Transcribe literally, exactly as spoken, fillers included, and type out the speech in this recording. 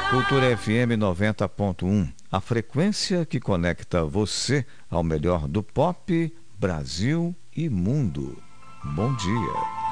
Cultura F M noventa ponto um, a frequência que conecta você ao melhor do pop, Brasil e mundo. Bom dia.